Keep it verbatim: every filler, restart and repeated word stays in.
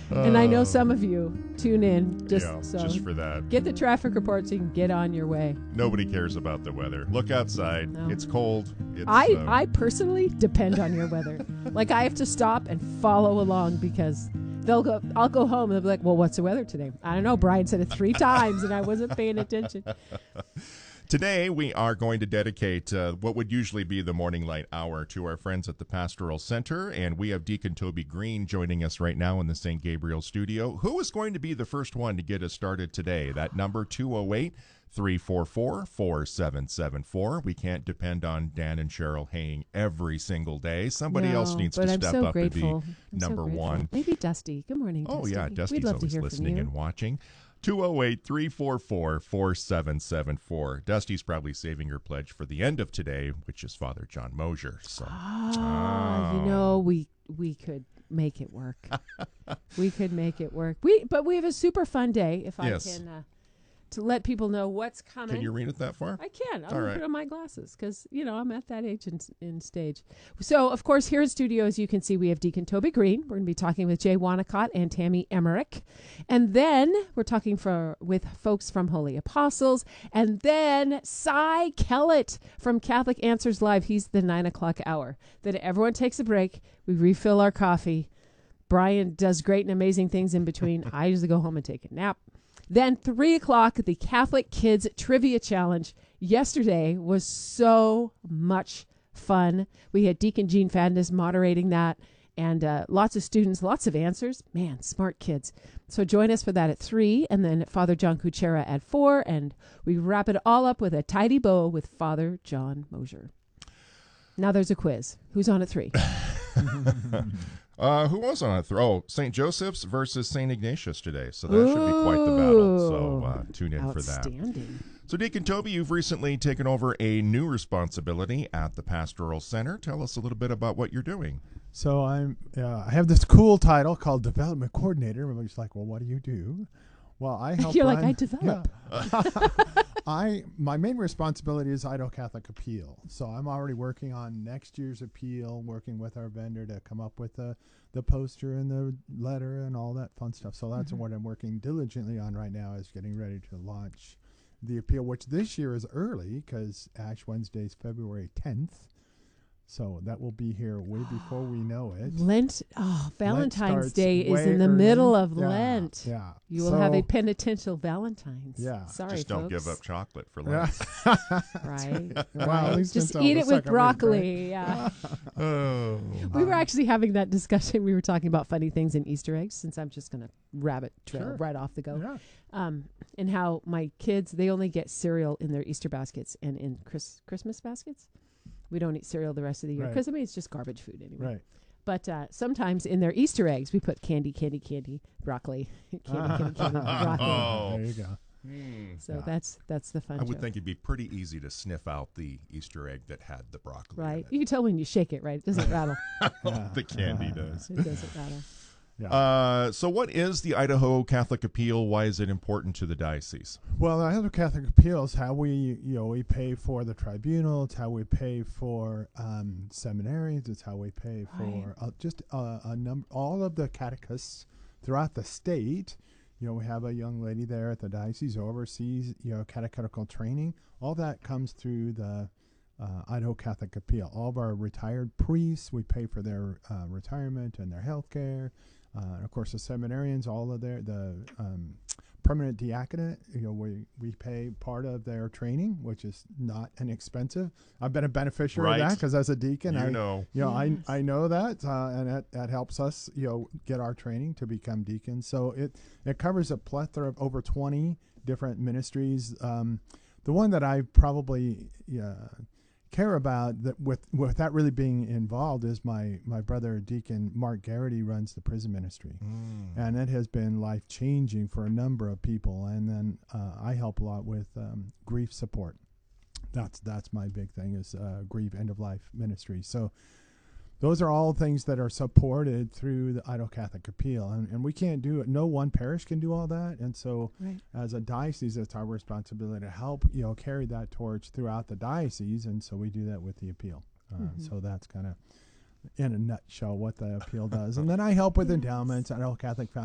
And I know some of you tune in just yeah, so just for that. Get the traffic report so you can get on your way. Nobody cares about the weather. Look outside. No. It's cold. It's, I, uh, I personally depend on your weather. Like, I have to stop and follow along because they'll go. I'll go home and they'll be like, well, what's the weather today? I don't know. Brian said it three times and I wasn't paying attention. Today, we are going to dedicate uh, what would usually be the Morning Light Hour to our friends at the Pastoral Center, and we have Deacon Toby Green joining us right now in the Saint Gabriel studio. Who is going to be the first one to get us started today? That number, two oh eight, three four four, four seven seven four. We can't depend on Dan and Cheryl haying every single day. Somebody No, else needs but to I'm step so up grateful. and I'm be so number grateful. one. Maybe Dusty. Good morning, Oh, Dusty. yeah, We'd Dusty's love to always hear listening from you. and watching. two oh eight, three four four, four seven seven four. Dusty's probably saving her pledge for the end of today, which is Father John Mosier. So, Ah, oh. you know, we we could make it work. we could make it work. We but we have a super fun day. If I Yes. can, uh, to let people know what's coming. Can you read it that far? I can. I'm All going right. to put on my glasses because, you know, I'm at that age in, in stage. So, of course, here in studio, as you can see, we have Deacon Toby Green. We're going to be talking with Jay Wanacott and Tammy Emmerich. And then we're talking for with folks from Holy Apostles. And then Cy Kellett from Catholic Answers Live. He's the nine o'clock hour. Then everyone takes a break. We refill our coffee. Brian does great and amazing things in between. I usually go home and take a nap. Then three o'clock, the Catholic Kids Trivia Challenge. Yesterday was so much fun. We had Deacon Gene Fadness moderating that, and uh, lots of students, lots of answers. Man, smart kids. So join us for that at three, and then Father John Kuchera at four, and we wrap it all up with a tidy bow with Father John Mosier. Now there's a quiz. Who's on at three? Uh, who was on it? Oh, Saint Joseph's versus Saint Ignatius today. So that should be quite the battle. So uh, tune in for that. Outstanding. So, Deacon Toby, you've recently taken over a new responsibility at the Pastoral Center. Tell us a little bit about what you're doing. So I'm uh, I have this cool title called Development Coordinator. Everybody's like, well, what do you do? Well, I help. You're run, like, I develop. Yeah. I my main responsibility is Idaho Catholic Appeal. So I'm already working on next year's appeal, working with our vendor to come up with the the poster and the letter and all that fun stuff. So that's Mm-hmm. what I'm working diligently on right now, is getting ready to launch the appeal, which this year is early because Ash Wednesday is February tenth. So that will be here way before we know it. Lent, oh, Valentine's starts Day is way in the early. middle of Yeah, Lent. Yeah. You will have a So- penitential Valentine's. Yeah. Sorry, Just don't folks. give up chocolate for Yeah. Lent. Right. Well, right. at least Just until eat the it with second week, broccoli. Yeah. Oh. We were actually having that discussion. We were talking about funny things in Easter eggs, since I'm just going to rabbit trail Sure. right off the go. Yeah. Um, and how my kids, they only get cereal in their Easter baskets and in Chris, Christmas baskets. We don't eat cereal the rest of the year Right. because, I mean, it's just garbage food anyway. Right. But uh, sometimes in their Easter eggs, we put candy, candy, candy, broccoli, candy, candy, candy, broccoli. Oh. There you go. Hmm. So Yeah. that's that's the fun I would joke. think it'd be pretty easy to sniff out the Easter egg that had the broccoli in Right. it. You can tell when you shake it, right? It doesn't rattle. Yeah. The candy does. It doesn't rattle. Yeah. Uh, so what is the Idaho Catholic Appeal? Why is it important to the diocese? Well, the Idaho Catholic Appeal is how we, you know, we pay for the tribunal. It's how we pay for um, seminaries. It's how we pay for Right. uh, just uh, a number, all of the catechists throughout the state. You know, we have a young lady there at the diocese who oversees, you know, catechetical training. All that comes through the uh, Idaho Catholic Appeal. All of our retired priests, we pay for their uh, retirement and their health care. Uh, and of course, the seminarians, all of their the um, permanent diaconate, you know, we we pay part of their training, which is not inexpensive. I've been a beneficiary Right. of that because as a deacon, You I know. you know Yes. I I know that, uh, and that, that helps us, you know, get our training to become deacons. So it it covers a plethora of over twenty different ministries. Um, the one that I probably yeah. care about that with without really being involved is my my brother Deacon Mark Garrity runs the prison ministry, Mm. and it has been life changing for a number of people. And then uh, I help a lot with um, grief support. That's that's my big thing is uh, grief end of life ministry. So those are all things that are supported through the Idaho Catholic Appeal, and, and we can't do it. No one parish can do all that, and so Right. as a diocese, it's our responsibility to help, you know, carry that torch throughout the diocese, and so we do that with the appeal. Uh, Mhm. So that's kind of, in a nutshell, what the appeal does. And then I help with Yes. endowments, Idaho Catholic Foundation.